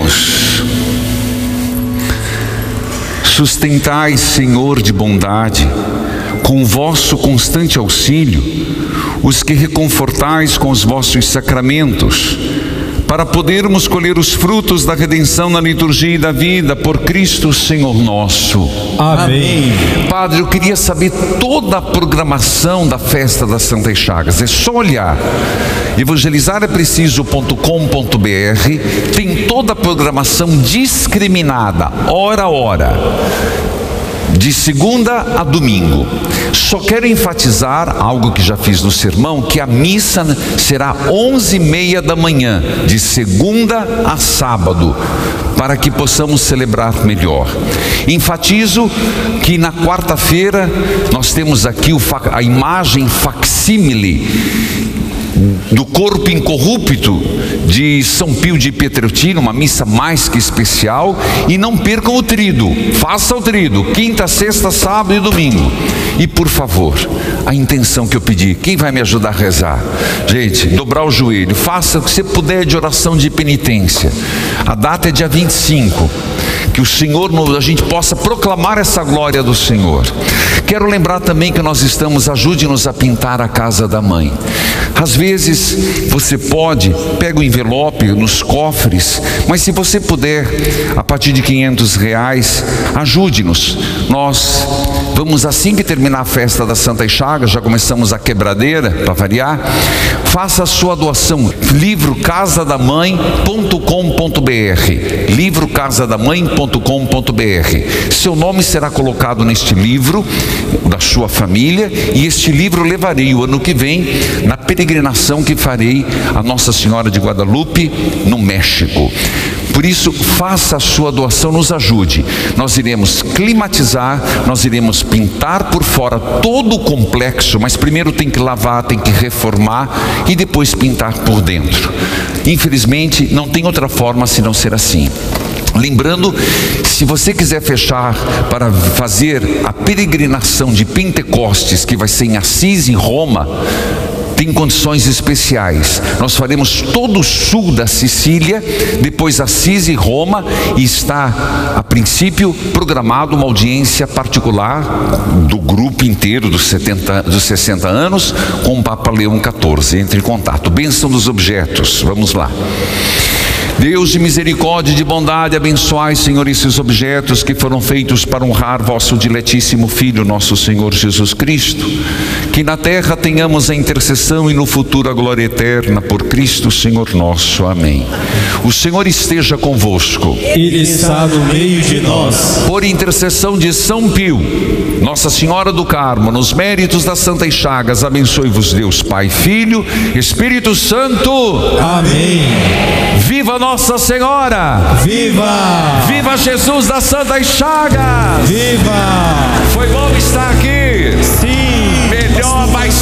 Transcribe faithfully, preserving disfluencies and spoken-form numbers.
Oremos. Sustentai, Senhor de bondade, com o vosso constante auxílio, os que reconfortais com os vossos sacramentos, para podermos colher os frutos da redenção na liturgia e da vida, por Cristo Senhor nosso. Amém. Padre, eu queria saber toda a programação da festa das Santas Chagas. É só olhar evangelizar é preciso ponto com ponto br, tem toda a programação discriminada, hora a hora, de segunda a domingo. Só quero enfatizar algo que já fiz no sermão, que a missa será onze e meia da manhã, de segunda a sábado, para que possamos celebrar melhor. Enfatizo que na quarta-feira nós temos aqui o, a imagem facsímile do corpo incorrupto de São Pio de Pietrelcina, uma missa mais que especial. E não percam o trido, faça o trido, quinta, sexta, sábado e domingo. E por favor, a intenção que eu pedi, quem vai me ajudar a rezar? Gente, dobrar o joelho, faça o que você puder de oração de penitência. A data é dia vinte e cinco, que o Senhor, a gente possa proclamar essa glória do Senhor. Quero lembrar também que nós estamos, ajude-nos a pintar a casa da mãe. Às vezes você pode, pega o envelope nos cofres, mas se você puder, a partir de quinhentos reais, ajude-nos. Nós vamos, assim que terminar a festa das Santas Chagas, já começamos a quebradeira, para variar, faça a sua doação, livro casa da mãe ponto com ponto br, livro casa da mãe ponto com ponto br. Seu nome será colocado neste livro, da sua família, e este livro levarei o ano que vem na peregrinação que farei a Nossa Senhora de Guadalupe no México. Por isso, faça a sua doação, nos ajude. Nós iremos climatizar, nós iremos pintar por fora todo o complexo, mas primeiro tem que lavar, tem que reformar e depois pintar por dentro. Infelizmente, não tem outra forma senão ser assim. Lembrando, se você quiser fechar para fazer a peregrinação de Pentecostes, que vai ser em Assis, em Roma, tem condições especiais. Nós faremos todo o sul da Sicília, depois Assis e Roma, e está, a princípio, programado uma audiência particular do grupo inteiro dos, setenta, dos sessenta anos com o Papa Leão quatorze. Entre em contato. Bênção dos objetos. Vamos lá. Deus de misericórdia e de bondade, abençoai, Senhor, esses objetos que foram feitos para honrar vosso diletíssimo Filho, nosso Senhor Jesus Cristo. Que na terra tenhamos a intercessão e no futuro a glória eterna, por Cristo Senhor nosso. Amém. O Senhor esteja convosco. Ele está no meio de nós. Por intercessão de São Pio, Nossa Senhora do Carmo, nos méritos das Santas Chagas, abençoe-vos Deus Pai, Filho, Espírito Santo. Amém. Viva Nossa Senhora! Viva! Viva Jesus das Santas Chagas! Viva! Foi bom estar aqui! Sim! Melhor, mais